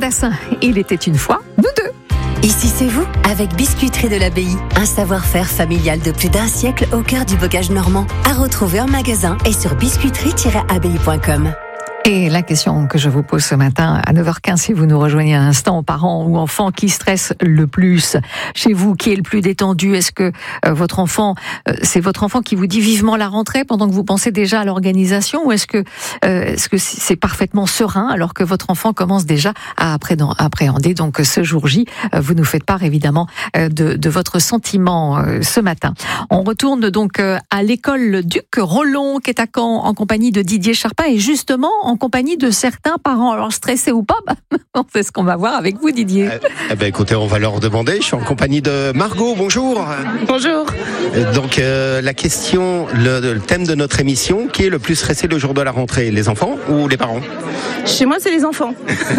Jodassin, il était une fois, nous deux. Ici c'est vous, avec Biscuiterie de l'Abbaye. Un savoir-faire familial de plus d'1 siècle au cœur du bocage normand. À retrouver en magasin et sur biscuiterie-abbaye.com. Et la question que je vous pose ce matin à 9h15, si vous nous rejoignez à l'instant, parents ou enfants, qui stressent le plus chez vous, qui est le plus détendu? Est-ce que votre enfant, c'est votre enfant qui vous dit vivement la rentrée pendant que vous pensez déjà à l'organisation, ou est-ce que c'est parfaitement serein alors que votre enfant commence déjà à appréhender donc ce jour J? Vous nous faites part évidemment de votre sentiment ce matin. On retourne donc à l'école Duc Rollon qui est à Caen en compagnie de Didier Charpin et justement en compagnie de certains parents. Alors stressés ou pas, c'est ce qu'on va voir avec vous, Didier. Écoutez, on va leur demander. Je suis en compagnie de Margot. Bonjour. Bonjour. Donc la question, le thème de notre émission, qui est le plus stressé le jour de la rentrée, les enfants ou les parents? Chez moi, c'est les enfants.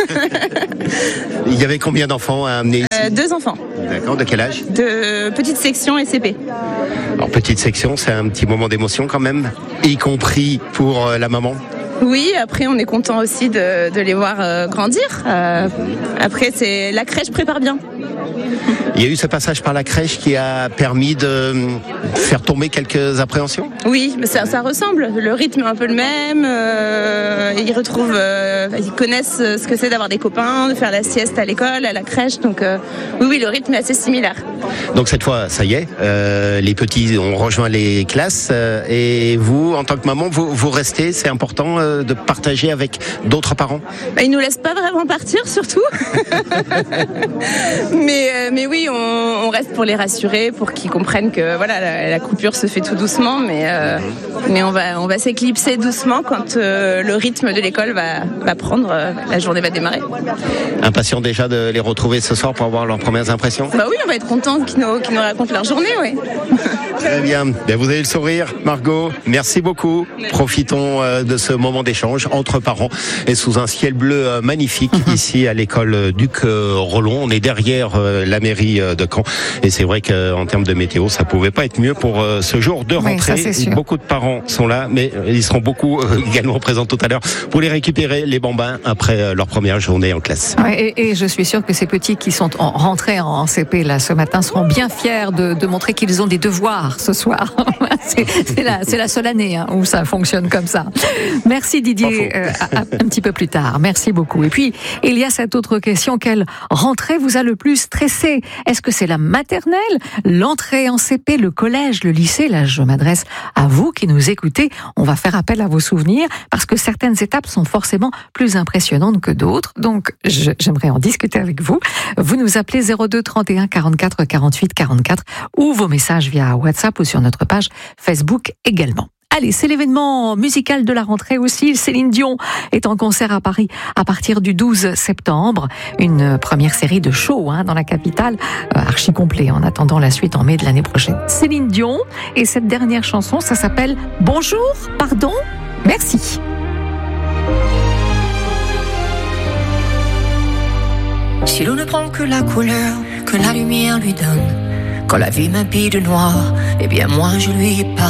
Il y avait combien d'enfants à amener ici? 2 enfants. D'accord, de quel âge? De petite section et CP. Alors petite section, c'est un petit moment d'émotion quand même, y compris pour la maman. Oui, après on est content aussi de les voir grandir. Après, c'est la crèche prépare bien. Il y a eu ce passage par la crèche qui a permis de faire tomber quelques appréhensions? Oui, mais ça ressemble. Le rythme est un peu le même. Ils connaissent ce que c'est d'avoir des copains, de faire la sieste à l'école, à la crèche. Donc oui, le rythme est assez similaire. Donc cette fois, ça y est, les petits ont rejoint les classes et vous, en tant que maman, vous restez. C'est important de partager avec d'autres parents? Ils nous laissent pas vraiment partir, surtout. mais oui, on reste pour les rassurer, pour qu'ils comprennent que voilà, la coupure se fait tout doucement, mais on va s'éclipser doucement quand le rythme de l'école va prendre, la journée va démarrer. Impatient déjà de les retrouver ce soir pour avoir leurs premières impressions? Bah oui, on va être content qu'ils nous racontent leur journée, oui. Très bien. Vous avez le sourire, Margot. Merci beaucoup. Profitons de ce moment d'échange entre parents et sous un ciel bleu magnifique ici à l'école Duc Rollon. On est derrière la mairie de Caen et c'est vrai qu'en termes de météo, ça pouvait pas être mieux pour ce jour de rentrée. Oui, ça, c'est sûr. Beaucoup de parents sont là, mais ils seront beaucoup également présents tout à l'heure pour les récupérer, les bambins, après leur première journée en classe. Ouais, et je suis sûre que ces petits qui sont rentrés en CP là ce matin seront bien fiers de montrer qu'ils ont des devoirs ce soir. c'est la seule année où ça fonctionne comme ça. Merci Didier, un petit peu plus tard. Merci beaucoup. Et puis, il y a cette autre question. Quelle rentrée vous a le plus stressé? Est-ce que c'est la maternelle, l'entrée en CP, le collège, le lycée? Là, je m'adresse à vous qui nous écoutez. On va faire appel à vos souvenirs parce que certaines étapes sont forcément plus impressionnantes que d'autres. Donc, j'aimerais en discuter avec vous. Vous nous appelez 02 31 44 48 44 ou vos messages via WhatsApp ou sur notre page Facebook également. Allez, c'est l'événement musical de la rentrée aussi. Céline Dion est en concert à Paris à partir du 12 septembre. Une première série de shows dans la capitale, archi complet en attendant la suite en mai de l'année prochaine. Céline Dion et cette dernière chanson, ça s'appelle Bonjour, pardon, merci. Si l'on ne prend que la couleur que la lumière lui donne, quand la vie m'habille de noir, eh bien moi je lui pardonne.